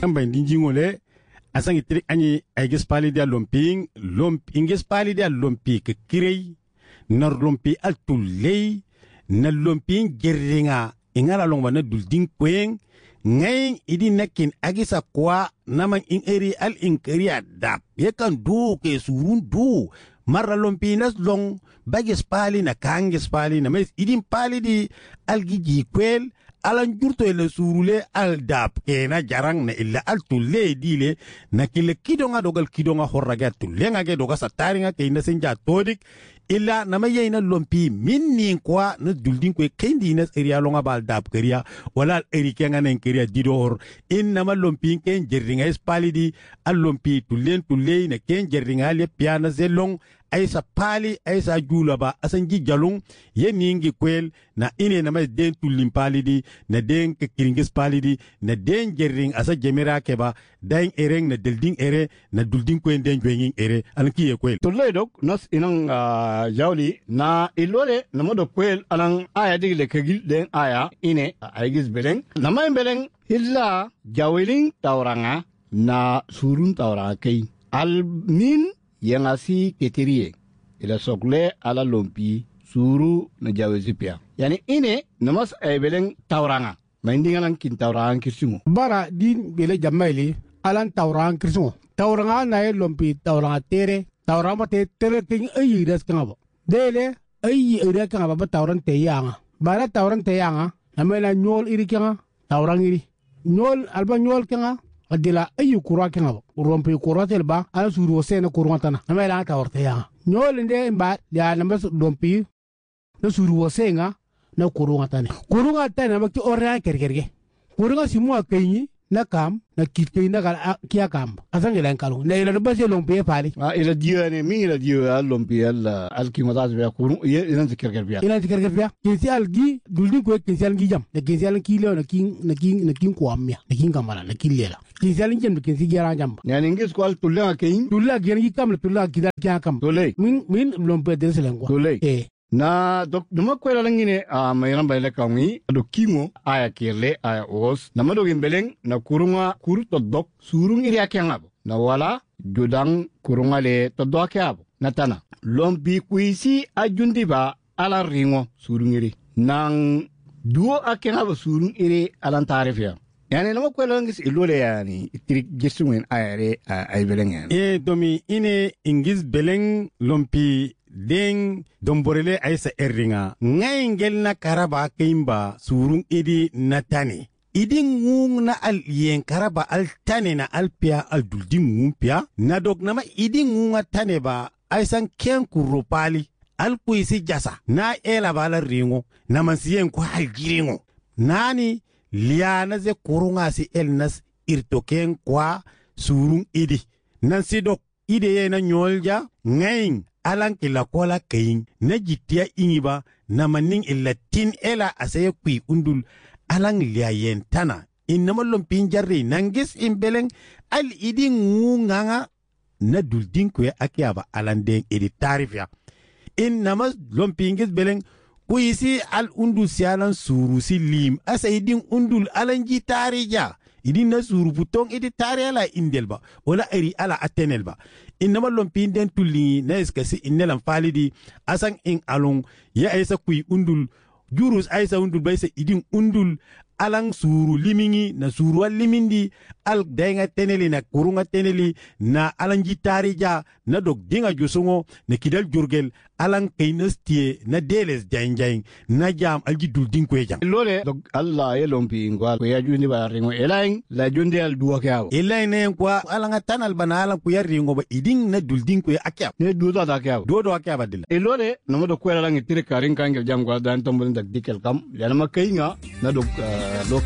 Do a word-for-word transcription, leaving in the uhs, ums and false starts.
amba ndinjingole asangi tri ani aiges pali dia lomping lomp inges pali dia lompi ke kirei nar lompi al tulei na lompi geringa ingala longwa na dulding kweng ngay idi nakin agisa kwa naman in eri al inkeri adap yekan du ke surun du marra lompi nas long bages pali na kanges pali na mes idin pali di al giji kwel alan jurto ele surule al dap e na jarang na illa al tulle dile na kile kidonga dogal kidonga horraga tulle nga doga sataringa ke ina senja todik illa na maye ina lompi minni kwa na duldin ko kendi ina area longa bal dap keria wala eri kenga na keria didor inna ma lompi ken jerringa espalidi al lompi tullen tulle na ken jerringa le piana zelong aisa pali aisa jula ba asanji jalung ye ningi kwel na ine na mas den tulim palidi na den ke kiringis palidi na den jerring asa jemera keba daing ereng na delding ere na dulding kwen den jwenging ere anki ye kwel tolle dok nos inang uh, jawli na ilole na modo kwel anang aya digle kegil den aya ine aigis beleng na may beleng hilla jawiling tauranga na surun tauranga kay almin yang asi keterie ila sokle ala lompi suru na jawezipia yani ine namas ay beleng tauranga mindingalan kin tauranga kirsungo bara din bele jamaili alan tauranga kirsungo tauranga na lompi tauranga tere tauranga te tere king ayi das kangabo dele ayi ira kangabo ba tauran te yanga bara tauran te yanga amela nyol iri kanga taurang iri nyol alba nyol kanga adila ayi kura kanga rompe kura telba ala suru sene kurwa tana amela ta orte ya nyol inde mba ya namba rompe na suru senga na kurwa tane kurwa tane ma ki orya kerkerge kurwa simu akanyi na kam na kitke na kala kia kam asanga lan kalu na ila base lompe pali ah ila diane mi ila dio lompe al al kimazaz be kurun ila kerker biya ila kerker biya kinsi algi duldi ko kinsi algi jam na kinsi algi kilo na king na king na king ko amya na king kamala na kilela kinsi algi jam kinsi gera jam yani ngis ko al tulla kayin tulla gera kam tulla kida kya kam tolay min min lompe de selen ko tolay eh na dok duma ko la ngine a mayran bayle kawngi do kingo aya kirle aya os na mado gimbeleng na kurunga kuru to dok surung iri akyangabo na wala jodang kurunga le to do akyabo natana lompi kuisi ajundi ba ala ringo surung iri nang duo akyangabo surung iri alan tarifya yani nama ko la ngis ilole yani trik gisungen ayare ay beleng yani e domi ine ingis beleng lompi den domborele aisa erringa ngayngel na karaba keimba surung idi natane idi ngung na al yen karaba al tane na alpia al duldi ngumpia na dog nama idi ngunga tane ba aisan ken kuropali al kuisi jasa na ela bala ringo na mansiyen ko hal giringo nani liana ze kurunga si elnas irtoken kwa surung idi nansi dok ide ye na nyolja ngayin alan kila kola kayin na jitiya ingiba na maning ilatin ela asaya kui undul alan liayen tana innama lompin jarri nangis imbeleng al idi ngunganga na duldin kwe akiaba alan den edi tarifya innama lompingis beleng kuisi al undul sialan surusi lim asa idin undul alan ji tarija idin na suru butong edi tari ala indelba wala eri ala atenelba innama lompin den tulli na eskasi innelam falidi asan in along ya aisa kui undul jurus aisa undul baisa idin undul alang suru limingi na suru al limindi al dainga teneli na kurunga teneli na alang jitarija na dog dinga jusongo na kidal jurgel alang kainestie na deles jain jain na jam alji dul din ko jam lole dog alla ye lompi ngwal ko ya jundi ba ringo elain la jundi al duwa kyaw elain ne ko alanga tanal bana alang ko ya ringo ba idin na dul din ko akya ne du da kyaw do do akya badilla e lole no mo do ko la ngi tire karin kangel jam gwa dan tombol dak dikel kam yana makay nga na dog uh,